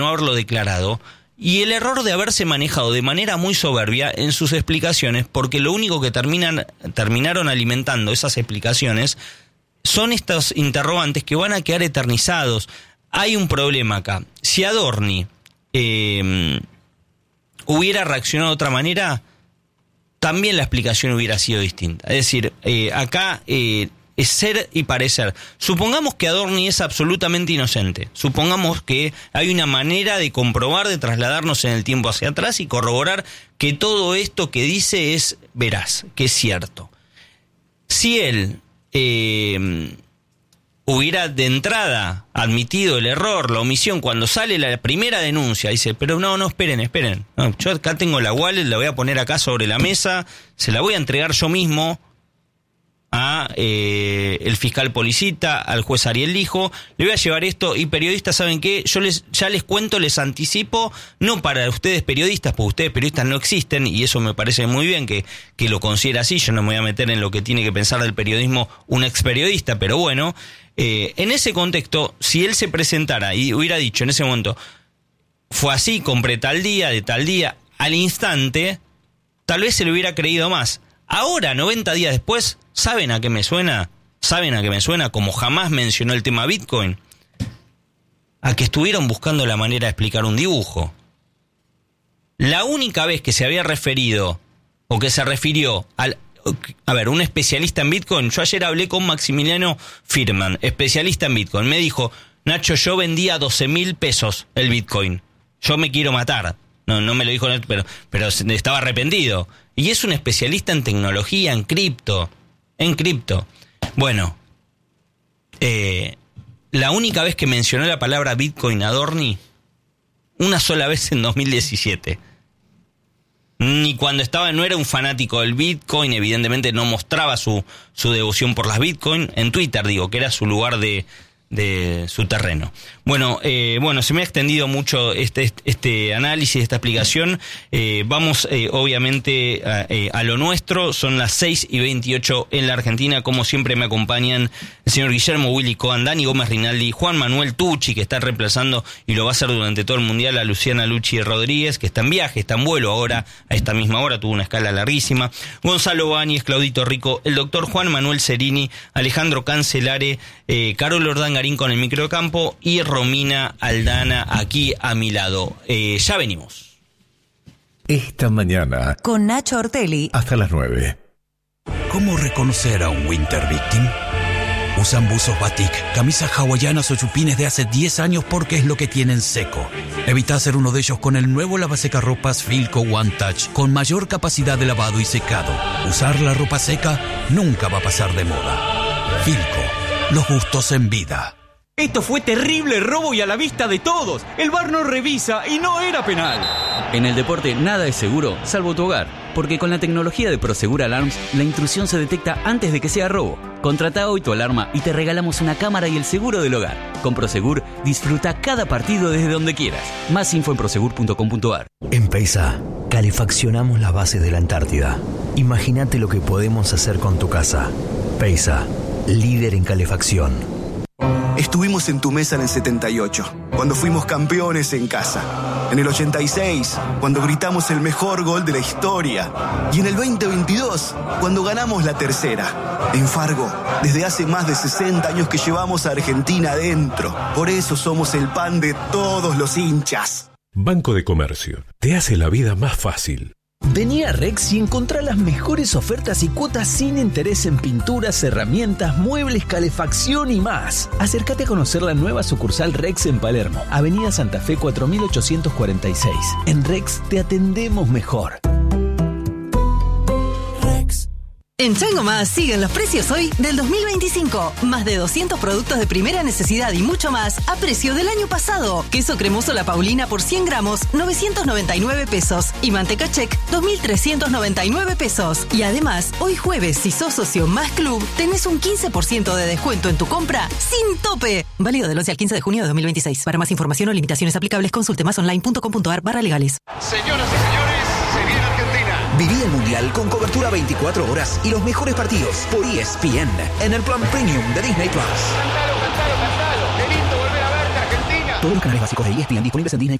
no haberlo declarado, y el error de haberse manejado de manera muy soberbia en sus explicaciones, porque lo único que terminaron alimentando esas explicaciones son estos interrogantes que van a quedar eternizados. Hay un problema acá. Si Adorni hubiera reaccionado de otra manera, también la explicación hubiera sido distinta. Es decir, acá es ser y parecer. Supongamos que Adorni es absolutamente inocente. Supongamos que hay una manera de comprobar, de trasladarnos en el tiempo hacia atrás y corroborar que todo esto que dice es veraz, que es cierto. Si él hubiera de entrada admitido el error, la omisión, cuando sale la primera denuncia, dice, pero no, esperen. No, yo acá tengo la wallet, la voy a poner acá sobre la mesa, se la voy a entregar yo mismo a el fiscal Policita, al juez Ariel Lijo, le voy a llevar esto, y periodistas, ¿saben qué? Yo ya les cuento, les anticipo, no para ustedes periodistas, porque ustedes periodistas no existen, y eso me parece muy bien que lo considera así. Yo no me voy a meter en lo que tiene que pensar del periodismo un ex periodista, pero bueno, en ese contexto, si él se presentara y hubiera dicho en ese momento, fue así, compré tal día, de tal día, al instante, tal vez se le hubiera creído más. Ahora, 90 días después, ¿saben a qué me suena? Como jamás mencionó el tema Bitcoin, a que estuvieron buscando la manera de explicar un dibujo. La única vez que se había referido, o que se refirió un especialista en Bitcoin, yo ayer hablé con Maximiliano Firman, especialista en Bitcoin, me dijo, Nacho, yo vendía 12.000 pesos el Bitcoin, yo me quiero matar. No me lo dijo, pero estaba arrepentido. Y es un especialista en tecnología, en cripto. Bueno, la única vez que mencionó la palabra Bitcoin Adorni, una sola vez en 2017. Ni cuando no era un fanático del Bitcoin, evidentemente no mostraba su devoción por las Bitcoin. En Twitter, que era su lugar de su terreno. Bueno, se me ha extendido mucho este análisis, esta explicación. Vamos, obviamente, a lo nuestro. Son las 6:28 en la Argentina. Como siempre me acompañan el señor Guillermo Willy Coan, Dani Gómez Rinaldi, Juan Manuel Tucci, que está reemplazando y lo va a hacer durante todo el Mundial, a Luciana Luchi Rodríguez, que está en viaje, está en vuelo ahora, a esta misma hora, tuvo una escala larguísima. Gonzalo Báñez, Claudito Rico, el doctor Juan Manuel Cerini, Alejandro Cancelare, Carol Ordangarín con el microcampo y Romina Aldana aquí a mi lado. Ya venimos. Esta mañana con Nacho Ortelli hasta las 9. ¿Cómo reconocer a un winter victim? Usan buzos batik, camisas hawaianas o chupines de hace 10 años porque es lo que tienen seco. Evita ser uno de ellos con el nuevo lavasecarropas Filco One Touch con mayor capacidad de lavado y secado. Usar la ropa seca nunca va a pasar de moda. Filco, los gustos en vida. Esto fue terrible robo y a la vista de todos. El VAR no revisa y no era penal. En el deporte nada es seguro, salvo tu hogar. Porque con la tecnología de Prosegur Alarms, la intrusión se detecta antes de que sea robo. Contrata hoy tu alarma y te regalamos una cámara y el seguro del hogar. Con Prosegur, disfruta cada partido desde donde quieras. Más info en prosegur.com.ar. En Peisa, calefaccionamos las bases de la Antártida. Imagínate lo que podemos hacer con tu casa. Peisa, líder en calefacción. Estuvimos en tu mesa en el 78, cuando fuimos campeones en casa. En el 86, cuando gritamos el mejor gol de la historia. Y en el 2022, cuando ganamos la tercera. En Fargo, desde hace más de 60 años que llevamos a Argentina adentro. Por eso somos el pan de todos los hinchas. Banco de Comercio, te hace la vida más fácil. Vení a Rex y encontrá las mejores ofertas y cuotas sin interés en pinturas, herramientas, muebles, calefacción y más. Acércate a conocer la nueva sucursal Rex en Palermo, Avenida Santa Fe 4846. En Rex te atendemos mejor. En Chango Más siguen los precios hoy del 2025. Más de 200 productos de primera necesidad y mucho más a precio del año pasado. Queso cremoso La Paulina por 100 gramos, 999 pesos. Y manteca Check, 2.399 pesos. Y además, hoy jueves, si sos socio Más Club, tenés un 15% de descuento en tu compra sin tope. Válido del 11 al 15 de junio de 2026. Para más información o limitaciones aplicables, consulte masonline.com.ar/legales. Señoras y señores, se viene Argentina. Viví el Mundial con cobertura 24 horas y los mejores partidos por ESPN en el plan Premium de Disney+. Cantalo, qué lindo volver a verte, Argentina. Todos los canales básicos de ESPN disponibles en Disney+.